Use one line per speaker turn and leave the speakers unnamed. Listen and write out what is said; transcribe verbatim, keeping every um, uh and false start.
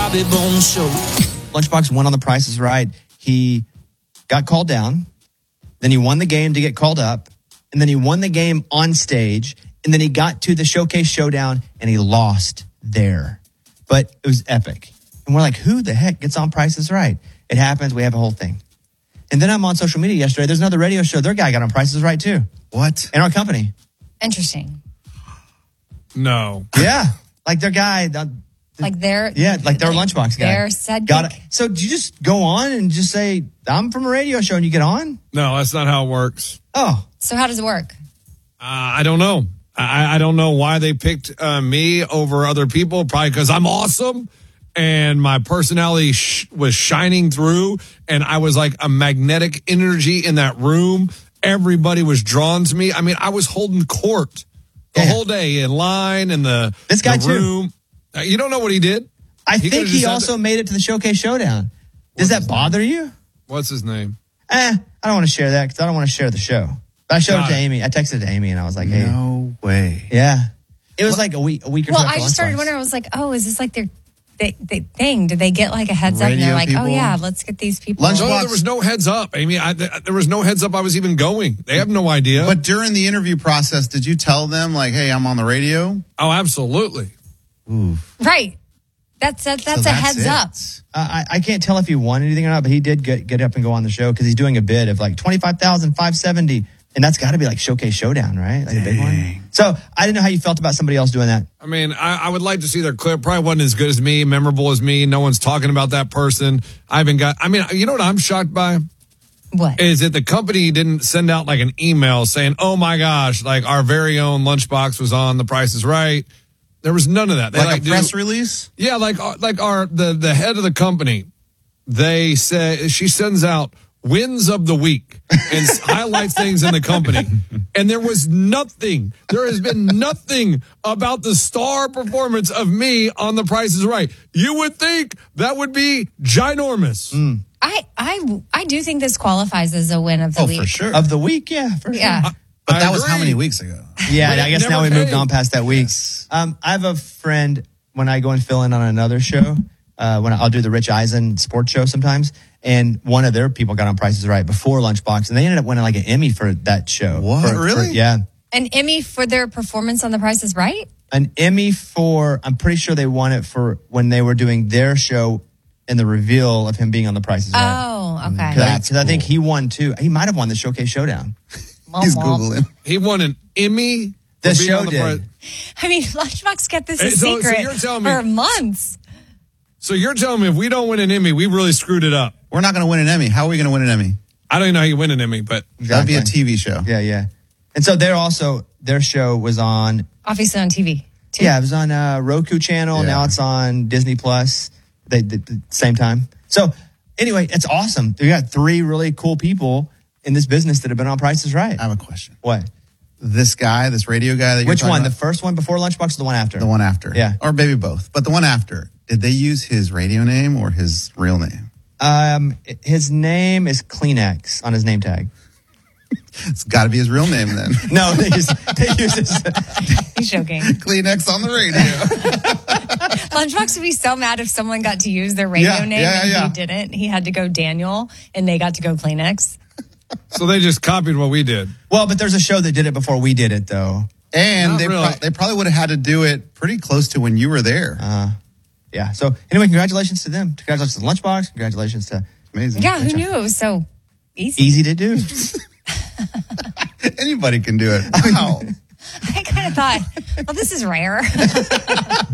Bobby Bones Show.
Lunchbox won on The Price is Right. He got called down. Then he won the game to get called up. And then he won the game on stage. And then he got to the Showcase Showdown and he lost there. But it was epic. And we're like, who the heck gets on Price is Right? It happens. We have a whole thing. And then I'm on social media yesterday. There's another radio show. Their guy got on Price is Right too.
What?
In our company.
Interesting.
No.
Yeah. Like their guy. The,
Like their
yeah, like their Lunchbox guy.
Their said
got it. So do you just go on and just say, I'm from a radio show and you get on?
No, that's not how it works.
Oh.
So how does it work?
Uh, I don't know. I, I don't know why they picked uh, me over other people. Probably because I'm awesome and my personality sh- was shining through and I was like a magnetic energy in that room. Everybody was drawn to me. I mean, I was holding court the
yeah.
whole day in line in the,
this guy
the room.
Too.
Uh, you don't know what he did?
I
he
think he also made it to the Showcase Showdown. Does that bother you?
What's his name?
Eh, I don't want to share that because I don't want to share the show. But I showed
Got
it to
it.
Amy. I texted it to Amy and I was like, hey.
No way.
Yeah. It was like a week, a week or
Well,
so
I
after
just started
Lunchbox.
wondering. I was like, oh, is this like their they, they thing? Did they get like a heads up and they're
Radio
like,
people?
oh yeah, let's get these people.
Lunchbox-
No, there was no heads up, Amy. I, there was no heads up I was even going. They have no idea.
But during the interview process, did you tell them, like, hey, I'm on the radio?
Oh, absolutely.
Right. That's that, that's
So
a
that's
heads
it.
up.
Uh, I, I can't tell if he won anything or not, but he did get, get up and go on the show because he's doing a bid of like twenty-five thousand five hundred seventy. And that's got to be like Showcase Showdown, right? Like a big one.
Dang.
So I didn't know how you felt about somebody else doing that.
I mean, I, I would like to see their clip. Probably wasn't as good as me, memorable as me. No one's talking about that person. I haven't got, I mean, you know what I'm shocked by?
What?
Is that the company didn't send out like an email saying, oh my gosh, like our very own Lunchbox was on The Price is Right. There was none of that. They
Like,
like
a press
do-
release?
Yeah, like uh, like our the, the head of the company, they say she sends out wins of the week and highlights things in the company. And there was nothing. There has been nothing about the star performance of me on The Price is Right. You would think that would be ginormous.
Mm.
I I I do think this qualifies as a win of the
Oh,
week.
for sure.
Of the week, yeah, for sure.
Yeah.
But
I
that was how
agree.
many weeks ago?
Yeah,
But it
I guess
never
now we moved
came.
on past that week. Um, I have a friend when I go and fill in on another show. Uh, when I'll do the Rich Eisen sports show sometimes, and one of their people got on Price is Right before Lunchbox, and they ended up winning like an Emmy for that show.
What?
For- for-
Really?
yeah,
An Emmy for their performance on The Price is Right?
an Emmy for. I'm pretty sure they won it for when they were doing their show and the reveal of him being on The Price is Right.
Oh, okay.
Because
That's
I, think
cool.
he won too. He might have won the Showcase Showdown.
Womp
He's
womp.
Googling.
He won an Emmy.
The
for being
show
on the
did.
Price-
I mean, Lunchbox kept this a
Hey, so- so
secret
you're telling me-
for months.
So you're telling me if we don't win an Emmy, we really screwed it up.
We're not going to win an Emmy. How are we going to win an Emmy?
I don't even know how you win an Emmy, but
That'd be a
Exactly.
T V show.
Yeah, yeah. And so they're also their show was on.
Obviously on T V. too.
Yeah, it was on uh, Roku channel.
Yeah.
Now it's on Disney Plus. They did the same time. So anyway, it's awesome. We got three really cool people in this business that have been on Price is Right.
I have a question.
What?
This guy, this radio guy that you're
Which
talking
one? The
about,
first one before Lunchbox or the one after?
the one after.
Yeah.
Or maybe both. But the one after, did they use his radio name or his real name?
Um, his name is Kleenex on his name tag.
It's got to be his real name then.
No, they use, they use his.
He's joking.
Kleenex on the radio.
Lunchbox would be so mad if someone got to use their radio
Yeah,
name
yeah,
and
yeah.
he didn't. He had to go Daniel and they got to go Kleenex.
so they just copied what we did.
Well, but there's a show that did it before we did it, though.
And
Not
they,
really.
pro- they probably would have had to do it pretty close to when you were there.
Uh, yeah. So anyway, congratulations to them. Congratulations to Lunchbox. Congratulations to
Amazing.
Yeah, who knew it was so easy?
Easy to do.
Anybody can do it. Wow.
I kind of thought, well, this is rare.